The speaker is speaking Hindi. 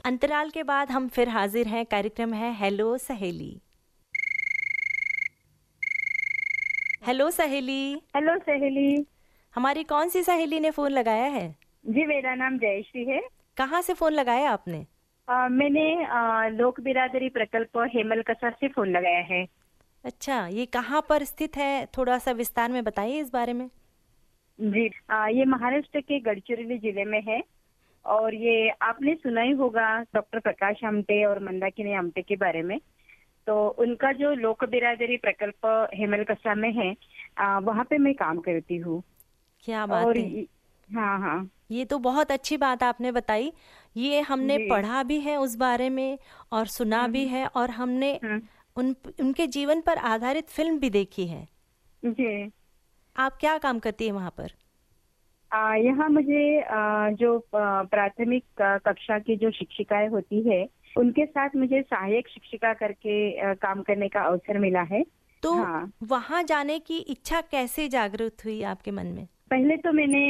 अंतराल के बाद हम फिर हाजिर हैं। कार्यक्रम है हेलो सहेली। हेलो सहेली। हेलो सहेली। हमारी कौन सी सहेली ने फोन लगाया है? जी मेरा नाम जयश्री है। कहाँ से फोन लगाया आपने? मैंने लोक बिरादरी प्रकल्प हेमल कसा से फोन लगाया है। अच्छा, ये कहाँ पर स्थित है? थोड़ा सा विस्तार में बताइए इस बारे में। जी ये महाराष्ट्र के गढ़चिरोली जिले में है। और ये आपने सुना ही होगा डॉक्टर प्रकाश आमटे और मंदाकिनी आमटे के बारे में। तो उनका जो लोक बिरादरी प्रकल्प हेमल कसा में है, वहाँ पे मैं काम करती हूँ। क्या और बात है। हाँ हाँ। ये तो बहुत अच्छी बात आपने बताई। ये हमने जी। पढ़ा भी है उस बारे में और सुना भी हम्म है, और हमने हम्म, उनके जीवन पर आधारित फिल्म भी देखी है। जी। आप क्या काम करती है वहाँ पर? यहाँ मुझे जो प्राथमिक कक्षा की जो शिक्षिकाएं होती है, उनके साथ मुझे सहायक शिक्षिका करके काम करने का अवसर मिला है। तो हाँ। वहाँ जाने की इच्छा कैसे जागृत हुई आपके मन में? पहले तो मैंने